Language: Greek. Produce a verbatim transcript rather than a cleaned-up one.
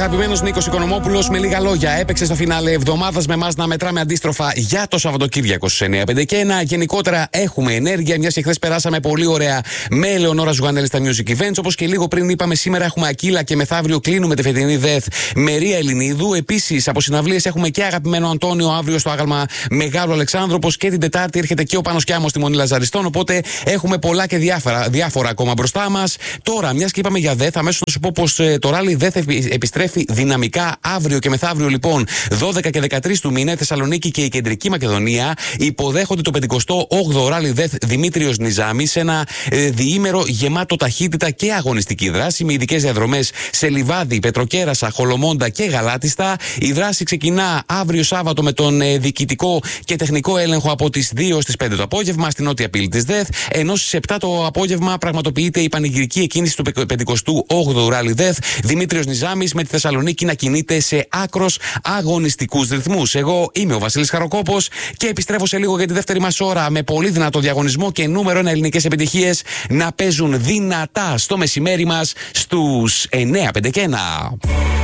αγαπημένος Νίκος Οικονομόπουλος με λίγα λόγια έπαιξε στο φινάλε εβδομάδας με εμάς να μετράμε αντίστροφα για το Σαββατοκύριακο στους εννιά πέντε και ένα. Γενικότερα έχουμε ενέργεια, μιας και χθες περάσαμε πολύ ωραία με Ελεονόρα Ζουγανέλη στα Music Events. Όπως και λίγο πριν είπαμε, σήμερα έχουμε Ακύλα και μεθαύριο κλείνουμε τη φετινή ΔΕΘ με Ρία Ελληνίδου. Επίσης από συναυλίες έχουμε και αγαπημένο Αντώνιο αύριο στο άγαλμα Μεγάλου Αλεξάνδρου. Όπως και την Τετάρτη έρχεται και ο Πάνος Κιάμος στη Μονή Λαζαριστών. Οπότε έχουμε πολλά και διάφορα, διάφορα ακόμα μπροστά μας. Τώρα, μιας και είπαμε για ΔΕΘ, αμέσως να σου πω πως ε, το ράλι ΔΕΘ επιστρέφει δυναμικά αύριο και μεθαύριο, λοιπόν, δώδεκα και δεκατρείς του μήνα. Θεσσαλονίκη και η Κεντρική Μακεδονία υποδέχονται το πενηκοστό όγδοο ράλι ΔΕΘ Δημήτριος Νιζάμης σε ένα ε, διήμερο γεμάτο ταχύτητα και αγωνιστική δράση με ειδικές διαδρομές σε Λιβάδι, Πετροκέρασσα, Χολομόντα και Γαλάτιστα. Η δράση ξεκινά αύριο Σάββατο με τον ε, διοικητικό και τεχνικό έλεγχο από τις δύο στις πέντε το απόγευμα στην νότια πύλη της ΔΕΘ, ενώ στις επτά το απόγευμα πραγματοποιείται η πανηγυρική εκκίνηση του πενηκοστού όγδοου ράλι ΔΕΘ Δημήτριος Νιζάμης, με τη Θεσσαλονίκη να κινείται σε άκρος αγωνιστικούς ρυθμούς. Εγώ είμαι ο Βασίλης Χαροκόπος και επιστρέφω σε λίγο για τη δεύτερη μας ώρα με πολύ δυνατό διαγωνισμό και νούμερο ένα ελληνικές επιτυχίες να παίζουν δυνατά στο μεσημέρι μας στους εννιά πέντε και ένα.